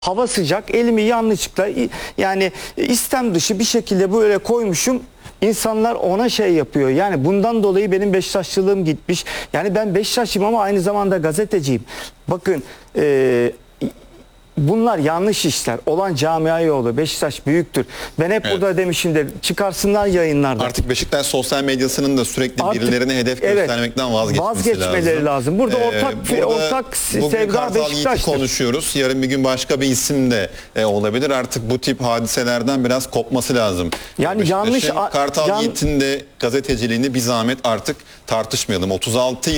Hava sıcak, elimi yanlışlıkla yani istem dışı bir şekilde böyle koymuşum. İnsanlar ona şey yapıyor. Yani bundan dolayı benim Beşiktaşlılığım gitmiş. Yani ben Beşiktaşlıyım ama aynı zamanda gazeteciyim. Bakın bunlar yanlış işler. Olan camia yolu. Beşiktaş büyüktür. Ben hep burada demişimdir. Çıkarsınlar yayınlarda. Artık Beşiktaş sosyal medyasının da sürekli birilerine hedef göstermekten vazgeçmeleri lazım. Burada ortak sevda Beşiktaş'tır. Konuşuyoruz. Yarın bir gün başka bir isim de olabilir. Artık bu tip hadiselerden biraz kopması lazım. Yani yanlış Kartal Yiğit'in de gazeteciliğini bir zahmet artık tartışmayalım. 36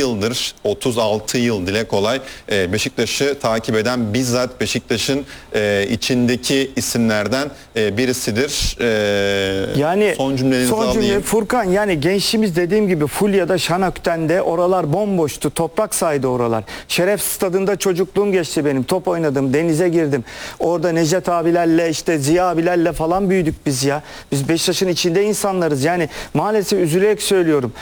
yıl dile kolay Beşiktaş'ı takip eden, bizzat Beşiktaş'ın içindeki isimlerden birisidir. Yani son cümlenizi alayım. Furkan, yani gençliğimiz dediğim gibi Fulya'da, Şanak'ten'de oralar bomboştu. Toprak sahaydı oralar. Şeref Stadı'nda çocukluğum geçti benim. Top oynadım, denize girdim. Orada Necdet abilerle, işte Ziya abilerle falan büyüdük biz ya. Biz Beşiktaş'ın içinde insanlarız. Yani maalesef üzülerek söylüyorum.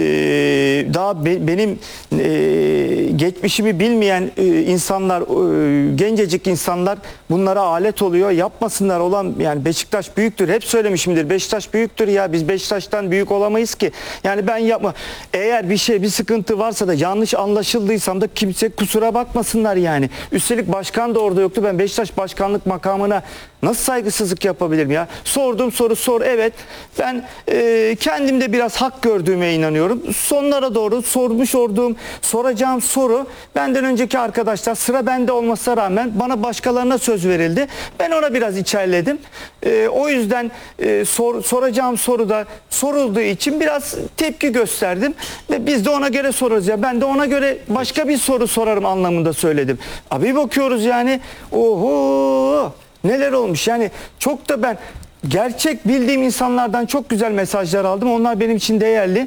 Daha benim geçmişimi bilmeyen insanlar, gencecik insanlar bunlara alet oluyor. Yapmasınlar, olan yani Beşiktaş büyüktür. Hep söylemişimdir. Beşiktaş büyüktür ya. Biz Beşiktaş'tan büyük olamayız ki. Yani ben yapma. Eğer bir sıkıntı varsa da, yanlış anlaşıldıysam da kimse kusura bakmasınlar yani. Üstelik başkan da orada yoktu. Ben Beşiktaş başkanlık makamına nasıl saygısızlık yapabilirim ya? Sorduğum soru sor. Evet. Ben kendimde biraz hak gördüğüme inanıyorum. Sonlara doğru soracağım soru, benden önceki arkadaşlar, sıra bende olmasına rağmen bana başkalarına söz verildi. Ben ona biraz içerledim. O yüzden soracağım soru da sorulduğu için biraz tepki gösterdim. Ve biz de ona göre sorarız ya. Ben de ona göre başka bir soru sorarım anlamında söyledim. Abi bakıyoruz yani. Oho! Neler olmuş yani. Çok da ben gerçek bildiğim insanlardan çok güzel mesajlar aldım. Onlar benim için değerli.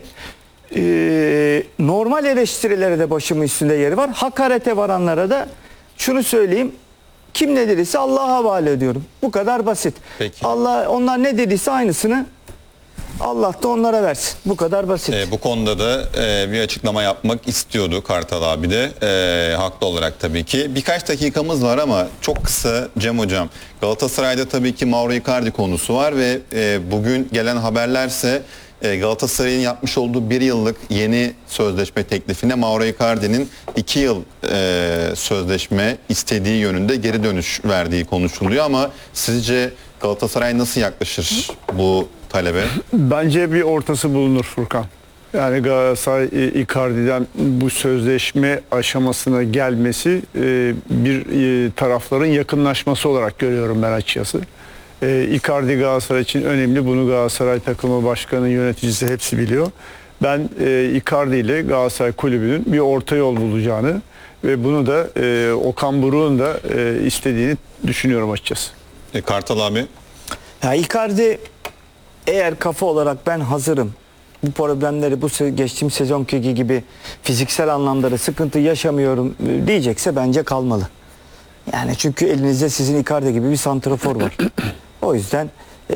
Normal eleştirilere de başımın üstünde yeri var. Hakarete varanlara da şunu söyleyeyim. Kim ne dediyse Allah'a havale ediyorum. Bu kadar basit. Peki. Allah, onlar ne dediyse aynısını Allah da onlara versin. Bu kadar basit. Bu konuda da bir açıklama yapmak istiyordu Kartal abi de. Haklı olarak tabii ki. Birkaç dakikamız var ama çok kısa Cem Hocam. Galatasaray'da tabii ki Mauro Icardi konusu var ve bugün gelen haberlerse Galatasaray'ın yapmış olduğu 1 yıllık yeni sözleşme teklifine Mauro Icardi'nin 2 yıl sözleşme istediği yönünde geri dönüş verdiği konuşuluyor ama sizce Galatasaray nasıl yaklaşır bu talebe? Bence bir ortası bulunur Furkan. Yani Galatasaray Icardi'den bu sözleşme aşamasına gelmesi bir tarafların yakınlaşması olarak görüyorum ben açıkçası. Icardi Galatasaray için önemli. Bunu Galatasaray takımı başkanı, yöneticisi hepsi biliyor. Ben Icardi ile Galatasaray Kulübü'nün bir orta yol bulacağını ve bunu da Okan Buruk'un da istediğini düşünüyorum açıkçası. Kartal abi? Ya Icardi, eğer kafa olarak ben hazırım, bu problemleri geçtiğim sezonki gibi fiziksel anlamda da sıkıntı yaşamıyorum diyecekse bence kalmalı. Yani çünkü elinizde sizin Icardi gibi bir santrafor var. O yüzden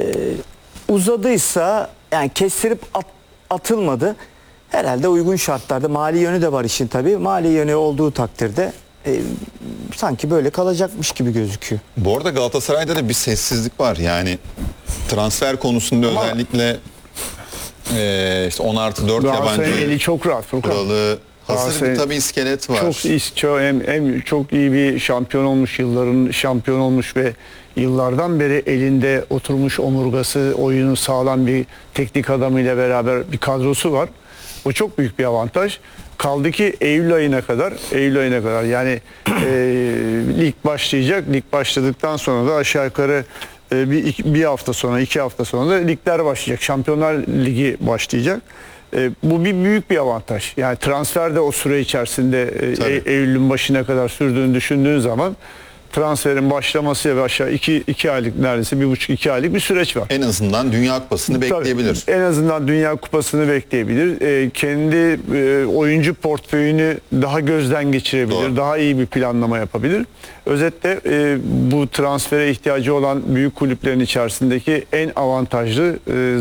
uzadıysa, yani kestirip atılmadı. Herhalde uygun şartlarda, mali yönü de var işin tabii. Mali yönü olduğu takdirde sanki böyle kalacakmış gibi gözüküyor. Bu arada Galatasaray'da da bir sessizlik var. Yani transfer konusunda ama özellikle işte 10+4 yabancı eli çok rahat Furkan. kuralı, hazır bir tabii iskelet var. Çok iyi bir şampiyon olmuş, yılların şampiyon olmuş ve yıllardan beri elinde oturmuş omurgası, oyunu sağlam bir teknik adamıyla beraber bir kadrosu var. O çok büyük bir avantaj. Kaldı ki Eylül ayına kadar yani lig başlayacak. Lig başladıktan sonra da aşağı yukarı bir hafta sonra, 2 hafta sonra da ligler başlayacak. Şampiyonlar Ligi başlayacak. Bu büyük bir avantaj. Yani transfer de o süre içerisinde Eylül'ün başına kadar sürdüğünü düşündüğün zaman transferin başlaması ve aşağı 2 aylık, neredeyse 1,5-2 aylık bir süreç var. En azından Dünya Kupası'nı bekleyebilir. En azından Dünya Kupası'nı bekleyebilir. Kendi oyuncu portföyünü daha gözden geçirebilir. Doğru. Daha iyi bir planlama yapabilir. Özetle bu transfere ihtiyacı olan büyük kulüplerin içerisindeki en avantajlı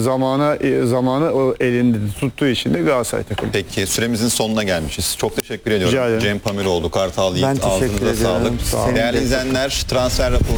zamanı o elinde tuttuğu için de Galatasaray takımı. Peki, süremizin sonuna gelmişiz. Çok teşekkür ediyorum. Cem Pamiroğlu, Kartal Yiğit, ağzınıza sağlık. Değerli izleyenler, transfer raporu